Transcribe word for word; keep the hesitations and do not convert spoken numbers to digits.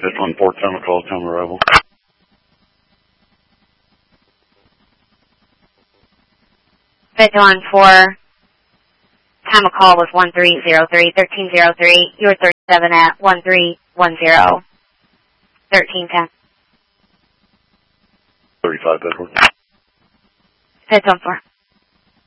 Fifth one four, time of call, time of arrival. Fifth one four, time of call was one three zero three, thirteen zero three. You were thirty-seven at one three one zero, thirteen ten. thirty-five, Bedford. Fifth one four.